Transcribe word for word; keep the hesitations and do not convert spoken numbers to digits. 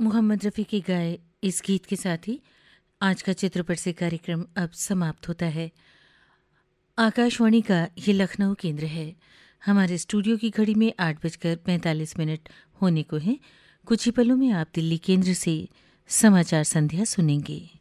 मोहम्मद रफ़ी के गाए इस गीत के साथ ही आज का चित्रपट से कार्यक्रम अब समाप्त होता है। आकाशवाणी का ये लखनऊ केंद्र है। हमारे स्टूडियो की घड़ी में आठ बजकर पैंतालीस मिनट होने को हैं। कुछ ही पलों में आप दिल्ली केंद्र से समाचार संध्या सुनेंगे।